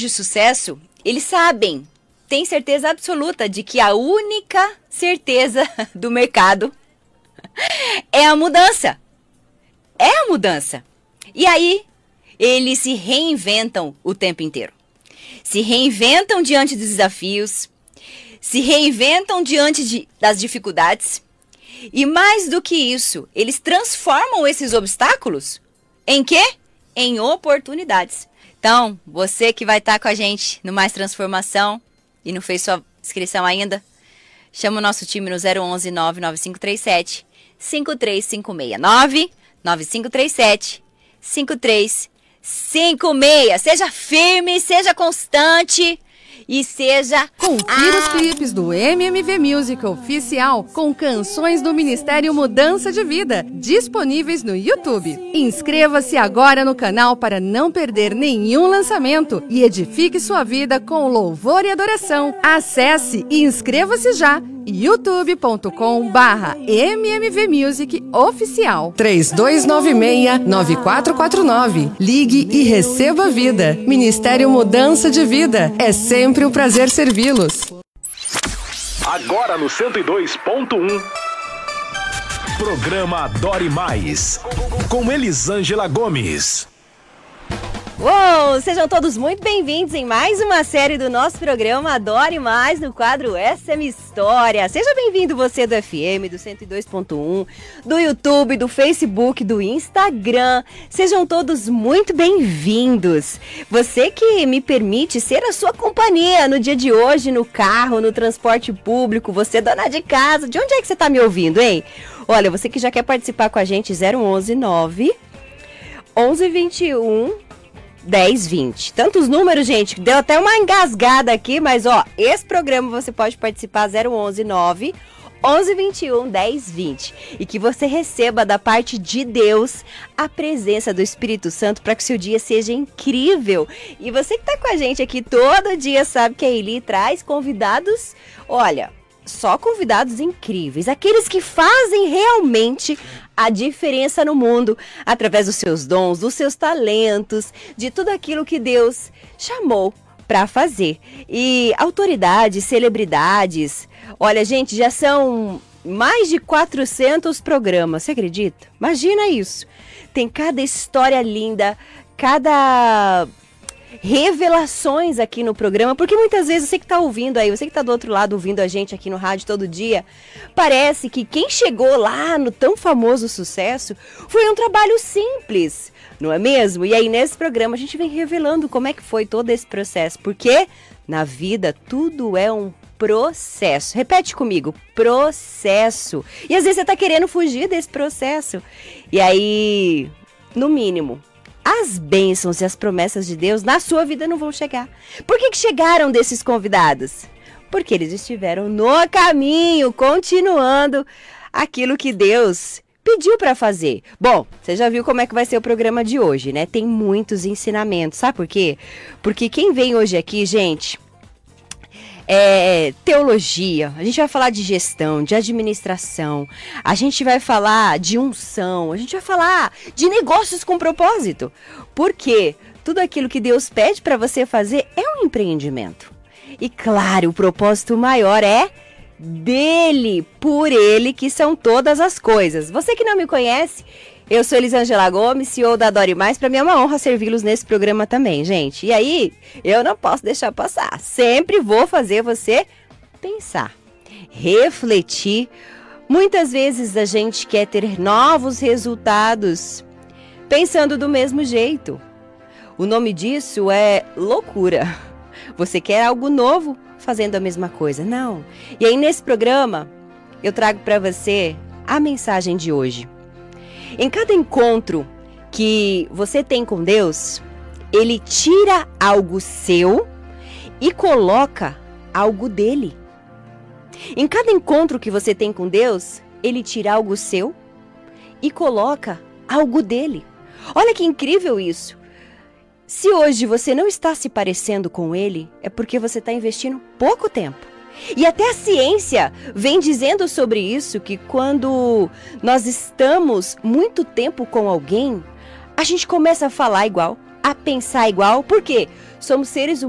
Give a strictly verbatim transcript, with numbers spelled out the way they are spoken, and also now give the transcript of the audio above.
de sucesso, eles sabem, têm certeza absoluta de que a única certeza do mercado é a mudança. É a mudança. E aí, eles se reinventam o tempo inteiro. Se reinventam diante dos desafios, se reinventam diante de, das dificuldades. E mais do que isso, eles transformam esses obstáculos em quê? Em oportunidades. Então, você que vai estar com a gente no Mais Transformação e não fez sua inscrição ainda, chama o nosso time no zero onze nove nove cinco três sete cinco três cinco seis. nove nove cinco três sete cinco três cinco seis. Seja firme, seja constante e seja... Confira os clipes do M M V Music Oficial com canções do Ministério Mudança de Vida, disponíveis no YouTube. Inscreva-se agora no canal para não perder nenhum lançamento e edifique sua vida com louvor e adoração. Acesse e inscreva-se já, youtube ponto com barra M M V Music Oficial. três dois nove seis nove quatro quatro nove. Ligue e receba a vida. Ministério Mudança de Vida. É sempre um prazer servi-los. Agora no cento e dois ponto um. Programa Adore Mais. Com Elisângela Gomes. Uou, sejam todos muito bem-vindos em mais uma série do nosso programa Adore Mais, no quadro Essa é Minha História. Seja bem-vindo você do F M, do cento e dois ponto um, do YouTube, do Facebook, do Instagram. Sejam todos muito bem-vindos. Você que me permite ser a sua companhia no dia de hoje, no carro, no transporte público, você dona de casa, de onde é que você está me ouvindo, hein? Olha, você que já quer participar com a gente, zero onze nove onze vinte e um dez vinte. Tantos números, gente, deu até uma engasgada aqui, mas ó, esse programa você pode participar zero onze nove onze vinte e um dez vinte e que você receba da parte de Deus a presença do Espírito Santo para que o seu dia seja incrível. E você que tá com a gente aqui todo dia sabe que a Eli traz convidados, olha, só convidados incríveis, aqueles que fazem realmente a diferença no mundo, através dos seus dons, dos seus talentos, de tudo aquilo que Deus chamou para fazer. E autoridades, celebridades, olha gente, já são mais de quatrocentos programas, você acredita? Imagina isso, tem cada história linda, cada... revelações aqui no programa, porque muitas vezes você que está ouvindo aí, você que está do outro lado ouvindo a gente aqui no rádio todo dia, parece que quem chegou lá no tão famoso sucesso foi um trabalho simples, não é mesmo? E aí nesse programa a gente vem revelando como é que foi todo esse processo, porque na vida tudo é um processo. Repete comigo, processo. E às vezes você está querendo fugir desse processo. E aí, no mínimo, as bênçãos e as promessas de Deus na sua vida não vão chegar. Por que que chegaram desses convidados? Porque eles estiveram no caminho, continuando aquilo que Deus pediu para fazer. Bom, você já viu como é que vai ser o programa de hoje, né? Tem muitos ensinamentos. Sabe por quê? Porque quem vem hoje aqui, gente... É, teologia, a gente vai falar de gestão, de administração, a gente vai falar de unção, a gente vai falar de negócios com propósito, porque tudo aquilo que Deus pede para você fazer é um empreendimento. E claro, o propósito maior é dele, por ele que são todas as coisas. Você que não me conhece, eu sou Elisângela Gomes, C E O da Adore Mais. Para mim é uma honra servi-los nesse programa também, gente. E aí, eu não posso deixar passar. Sempre vou fazer você pensar, refletir. Muitas vezes a gente quer ter novos resultados pensando do mesmo jeito. O nome disso é loucura. Você quer algo novo fazendo a mesma coisa. Não. E aí nesse programa eu trago para você a mensagem de hoje. Em cada encontro que você tem com Deus, Ele tira algo seu e coloca algo dele. Em cada encontro que você tem com Deus, Ele tira algo seu e coloca algo dele. Olha que incrível isso. Se hoje você não está se parecendo com Ele, é porque você está investindo pouco tempo. E até a ciência vem dizendo sobre isso, que quando nós estamos muito tempo com alguém, a gente começa a falar igual, a pensar igual. Por quê? Somos seres humanos.